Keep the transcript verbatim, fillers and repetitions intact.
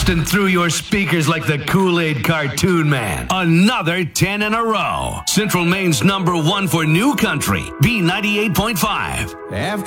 blasting through your speakers like the Kool-Aid cartoon man. Another ten in a row. Central Maine's number one for new country, B ninety-eight point five. After